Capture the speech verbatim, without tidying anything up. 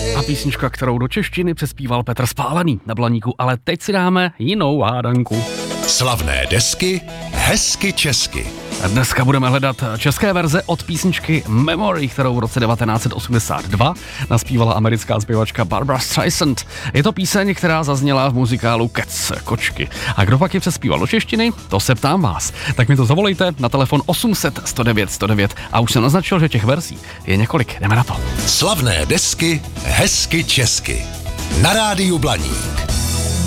A písnička, kterou do češtiny přespíval Petr Spálený na Blaníku, ale teď si dáme jinou hádanku. Slavné desky, hezky česky. Dneska budeme hledat české verze od písničky Memory, kterou v roce devatenáct set osmdesát dva naspívala americká zpěvačka Barbra Streisand. Je to píseň, která zazněla v muzikálu Cats, kočky. A kdo pak je přespíval do češtiny, to se ptám vás. Tak mi to zavolejte na telefon osm set sto devět sto devět a už jsem naznačil, že těch verzí je několik. Jdeme na to. Slavné desky, hezky česky. Na rádiu Blaník.